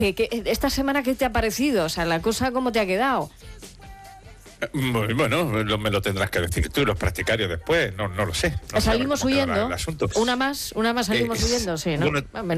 esta semana, ¿qué te ha parecido? O sea, la cosa, ¿cómo te ha quedado? Bueno, me lo tendrás que decir tú, los practicarios después, no lo sé. No salimos sé huyendo. El asunto. Una más salimos huyendo, sí, ¿no? Bueno,